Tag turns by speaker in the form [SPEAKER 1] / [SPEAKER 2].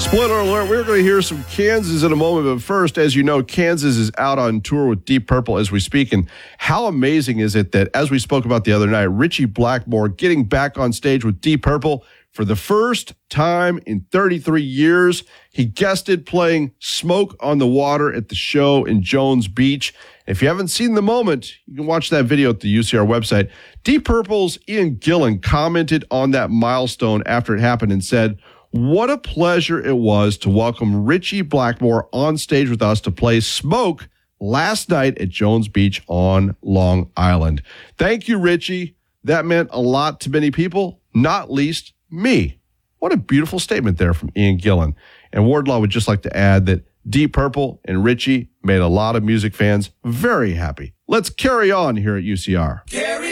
[SPEAKER 1] Spoiler alert, we're going to hear some Kansas in a moment, but first, as you know, Kansas is out on tour with Deep Purple as we speak, and how amazing is it that, as we spoke about the other night, Ritchie Blackmore getting back on stage with Deep Purple for the first time in 33 years. He guested playing Smoke on the Water at the show in Jones Beach. If you haven't seen the moment, you can watch that video at the UCR website. Deep Purple's Ian Gillan commented on that milestone after it happened and said, "What a pleasure it was to welcome Ritchie Blackmore on stage with us to play Smoke last night at Jones Beach on Long Island. Thank you, Ritchie. That meant a lot to many people, not least me." What a beautiful statement there from Ian Gillan. And Wardlaw would just like to add that Deep Purple and Ritchie made a lot of music fans very happy. Let's carry on here at UCR.
[SPEAKER 2] Carry